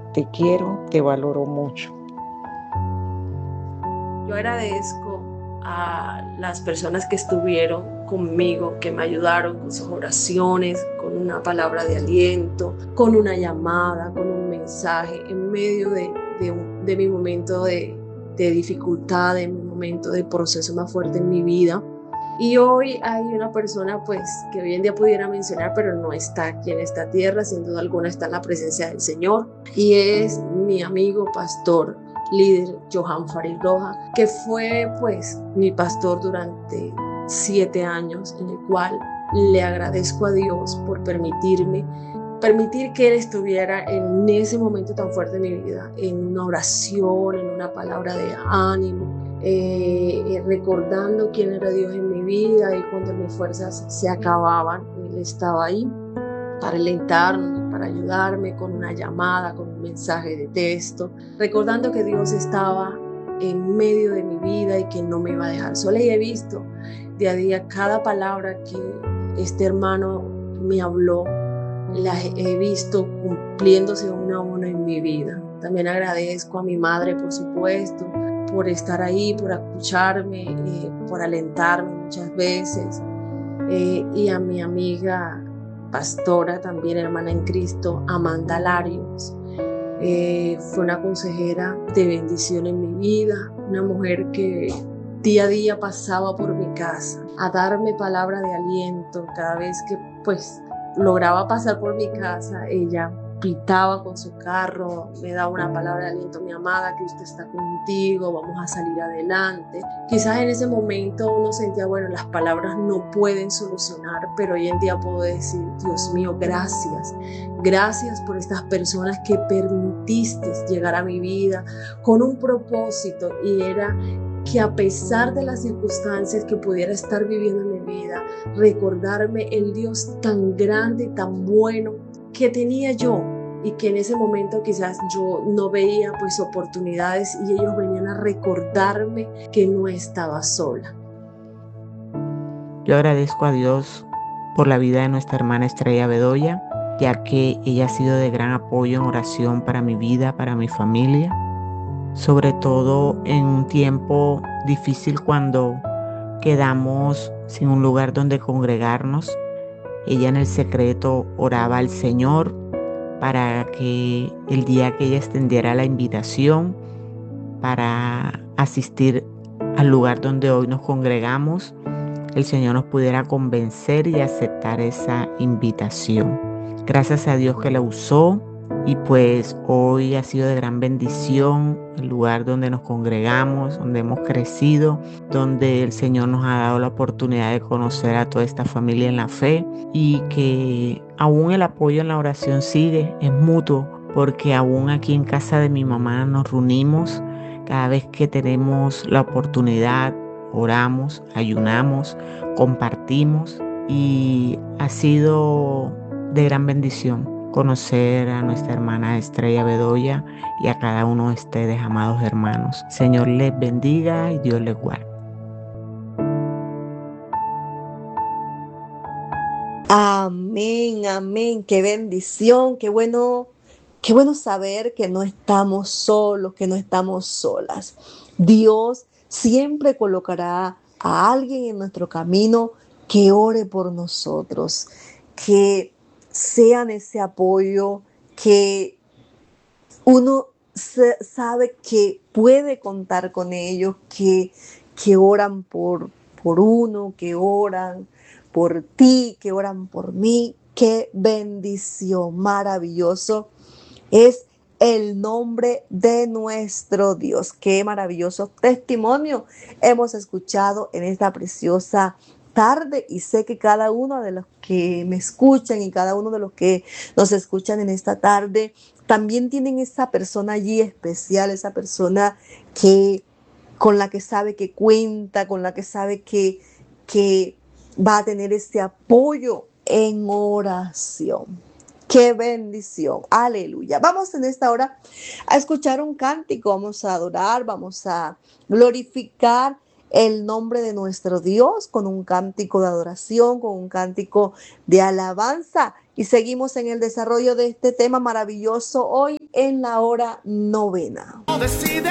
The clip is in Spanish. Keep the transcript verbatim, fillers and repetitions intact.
Te quiero, te valoro mucho. Yo agradezco a las personas que estuvieron conmigo, que me ayudaron con sus oraciones, con una palabra de aliento, con una llamada, con un mensaje en medio de, de, un, de mi momento de, de dificultad, de mi momento de proceso más fuerte en mi vida. Y hoy hay una persona pues que hoy en día pudiera mencionar, pero no está aquí en esta tierra, sin duda alguna está en la presencia del Señor, y es mi amigo pastor líder Johan Farid Roja, que fue pues mi pastor durante siete años, en el cual le agradezco a Dios por permitirme permitir que Él estuviera en ese momento tan fuerte de mi vida, en una oración, en una palabra de ánimo, eh, eh, recordando quién era Dios en mi vida, y cuando mis fuerzas se acababan, Él estaba ahí para alentarme, para ayudarme con una llamada, con un mensaje de texto, recordando que Dios estaba en medio de mi vida y que no me iba a dejar sola. Y he visto día a día cada palabra que este hermano me habló, las he visto cumpliéndose uno a uno en mi vida. También agradezco a mi madre, por supuesto, por estar ahí, por escucharme, eh, por alentarme muchas veces, eh, y a mi amiga pastora, también hermana en Cristo, Amanda Larios. Eh, fue una consejera de bendición en mi vida, una mujer que día a día pasaba por mi casa a darme palabra de aliento. Cada vez que pues lograba pasar por mi casa, ella pitaba con su carro, me daba una palabra de aliento: mi amada, Cristo está contigo, vamos a salir adelante. Quizás en ese momento uno sentía, bueno, las palabras no pueden solucionar, pero hoy en día puedo decir: Dios mío, gracias, gracias por estas personas que permitiste llegar a mi vida con un propósito, y era que a pesar de las circunstancias que pudiera estar viviendo en mi vida, recordarme el Dios tan grande y tan bueno que tenía yo, y que en ese momento quizás yo no veía pues oportunidades, y ellos venían a recordarme que no estaba sola. Yo agradezco a Dios por la vida de nuestra hermana Estrella Bedoya, ya que ella ha sido de gran apoyo en oración para mi vida, para mi familia, sobre todo en un tiempo difícil cuando quedamos sin un lugar donde congregarnos. Ella en el secreto oraba al Señor para que el día que ella extendiera la invitación para asistir al lugar donde hoy nos congregamos, el Señor nos pudiera convencer y aceptar esa invitación. Gracias a Dios que la usó, y pues hoy ha sido de gran bendición el lugar donde nos congregamos, donde hemos crecido, donde el Señor nos ha dado la oportunidad de conocer a toda esta familia en la fe, y que aún el apoyo en la oración sigue, es mutuo, porque aún aquí en casa de mi mamá nos reunimos cada vez que tenemos la oportunidad, oramos, ayunamos, compartimos, y ha sido de gran bendición conocer a nuestra hermana Estrella Bedoya y a cada uno de ustedes, amados hermanos. Señor les bendiga y Dios les guarde. Amén, amén, qué bendición, qué bueno, qué bueno saber que no estamos solos, que no estamos solas. Dios siempre colocará a alguien en nuestro camino que ore por nosotros, que sean ese apoyo, que uno se, sabe que puede contar con ellos, que, que oran por, por uno, que oran por ti, que oran por mí. Qué bendición, maravilloso es el nombre de nuestro Dios. Qué maravilloso testimonio hemos escuchado en esta preciosa tarde, y sé que cada uno de los que me escuchan y cada uno de los que nos escuchan en esta tarde también tienen esa persona allí especial, esa persona que con la que sabe que cuenta, con la que sabe que, que va a tener ese apoyo en oración. ¡Qué bendición! ¡Aleluya! Vamos en esta hora a escuchar un cántico, vamos a adorar, vamos a glorificar el nombre de nuestro Dios con un cántico de adoración, con un cántico de alabanza, y seguimos en el desarrollo de este tema maravilloso hoy, en la hora novena. Decide